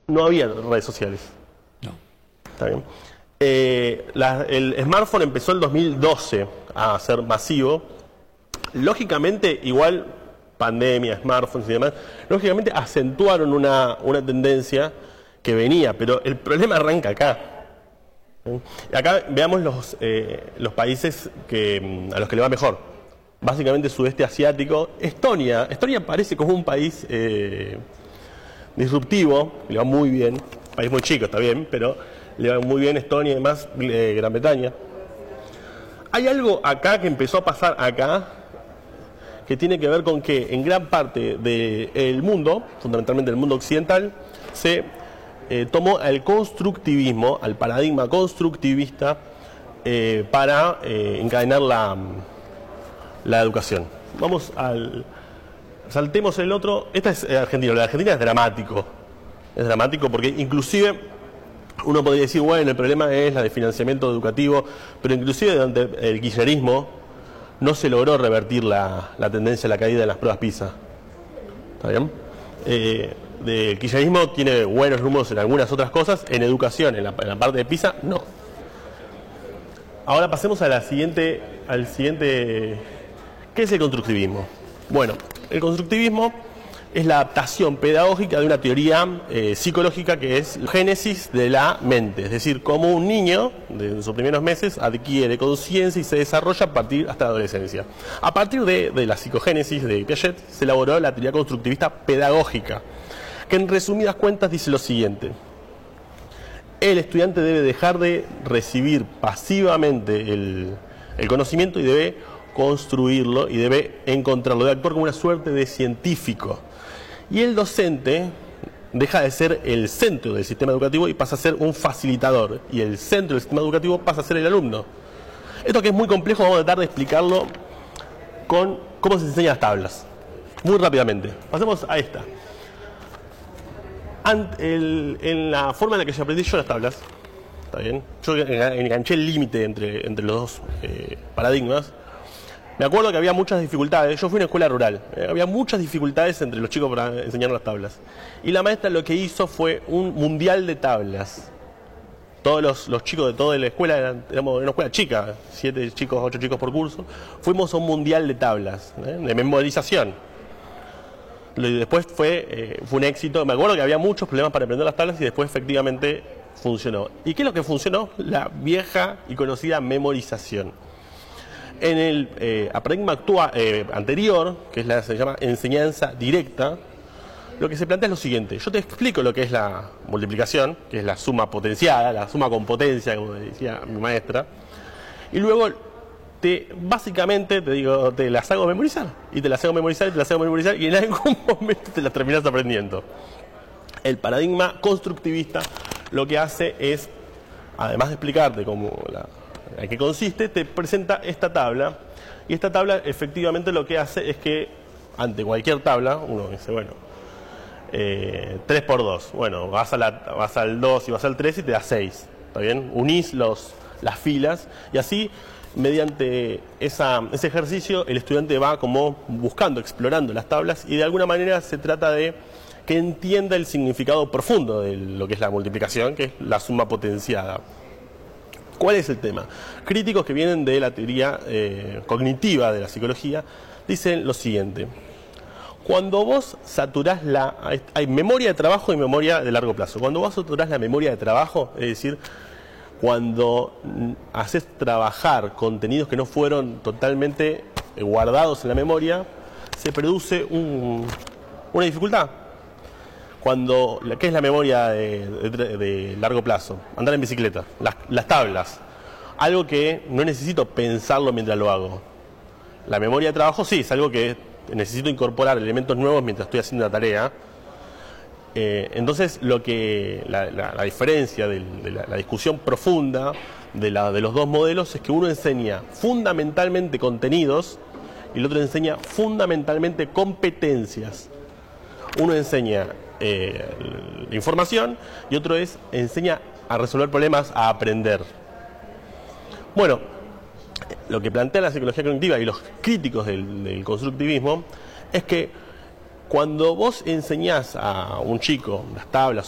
no había redes sociales. No. ¿Está bien? El smartphone empezó en 2012 a ser masivo. Lógicamente, igual pandemia, smartphones y demás, lógicamente acentuaron una tendencia que venía, pero el problema arranca acá. Acá veamos los países a los que le va mejor. Básicamente sudeste asiático. Estonia parece como un país disruptivo, le va muy bien. País muy chico, está bien, pero le va muy bien Estonia y demás, Gran Bretaña. Hay algo acá que empezó a pasar acá, que tiene que ver con que en gran parte del mundo, fundamentalmente el mundo occidental, se tomó al constructivismo, al paradigma constructivista, para encadenar la educación. Saltemos el otro. Esta es Argentina. La de Argentina es dramático. Es dramático porque inclusive uno podría decir, bueno, el problema es la de financiamiento educativo, pero inclusive durante el kirchnerismo no se logró revertir la tendencia a la caída de las pruebas PISA. ¿Está bien? El kirchnerismo tiene buenos números en algunas otras cosas, en educación, en la parte de PISA, no. Ahora pasemos al siguiente. ¿Qué es el constructivismo? Bueno, el constructivismo es la adaptación pedagógica de una teoría psicológica que es la génesis de la mente, es decir, cómo un niño de sus primeros meses adquiere conciencia y se desarrolla a partir hasta la adolescencia. A partir de la psicogénesis de Piaget se elaboró la teoría constructivista pedagógica, que en resumidas cuentas dice lo siguiente: el estudiante debe dejar de recibir pasivamente el conocimiento y debe construirlo y debe encontrarlo, debe actuar como una suerte de científico. Y el docente deja de ser el centro del sistema educativo y pasa a ser un facilitador. Y el centro del sistema educativo pasa a ser el alumno. Esto que es muy complejo, vamos a tratar de explicarlo con cómo se enseñan las tablas. Muy rápidamente. Pasemos a esta. En la forma en la que yo aprendí yo las tablas, ¿está bien? Yo enganché el límite entre los dos paradigmas. Me acuerdo que había muchas dificultades. Yo fui a una escuela rural. Había muchas dificultades entre los chicos para enseñar las tablas. Y la maestra lo que hizo fue un mundial de tablas. Todos los chicos de toda la escuela, éramos una escuela chica, 7 chicos, 8 chicos por curso, fuimos a un mundial de tablas, de memorización. Y después fue un éxito. Me acuerdo que había muchos problemas para aprender las tablas y después efectivamente funcionó. ¿Y qué es lo que funcionó? La vieja y conocida memorización. En el paradigma anterior, que se llama enseñanza directa, lo que se plantea es lo siguiente. Yo te explico lo que es la multiplicación, que es la suma potenciada, la suma con potencia, como decía mi maestra, y luego básicamente te digo, te las hago memorizar, y te las hago memorizar, y te las hago memorizar, y en algún momento te las terminas aprendiendo. El paradigma constructivista lo que hace es, además de explicarte en qué consiste, te presenta esta tabla, y esta tabla efectivamente lo que hace es que ante cualquier tabla uno dice, bueno, 3 por 2, bueno, vas al 2 y vas al 3 y te da 6, ¿está bien? Unís las filas y así, mediante ese ejercicio, el estudiante va como buscando, explorando las tablas y de alguna manera se trata de que entienda el significado profundo de lo que es la multiplicación, que es la suma potenciada. ¿Cuál es el tema? Críticos que vienen de la teoría cognitiva de la psicología dicen lo siguiente: cuando vos saturás hay memoria de trabajo y memoria de largo plazo. Cuando vos saturás la memoria de trabajo, es decir, cuando haces trabajar contenidos que no fueron totalmente guardados en la memoria, se produce una dificultad. ¿Qué es la memoria de largo plazo? Andar en bicicleta, las tablas. Algo que no necesito pensarlo mientras lo hago. La memoria de trabajo sí, es algo que necesito incorporar elementos nuevos mientras estoy haciendo una tarea. Entonces, la diferencia de la discusión profunda de los dos modelos es que uno enseña fundamentalmente contenidos y el otro enseña fundamentalmente competencias. Uno enseña información y otro enseña a resolver problemas, a aprender. Bueno, lo que plantea la psicología cognitiva y los críticos del constructivismo es que cuando vos enseñás a un chico las tablas